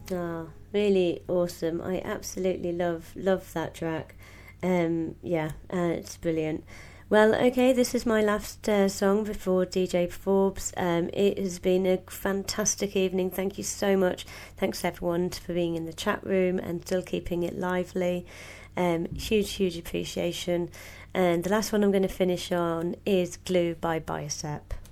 Oh, really awesome. I absolutely love that track. It's brilliant. Well, okay, this is my last song before DJ Forbes. It has been a fantastic evening. Thank you so much. Thanks everyone for being in the chat room and still keeping it lively. Huge appreciation. And the last one I'm going to finish on is Glue by Bicep.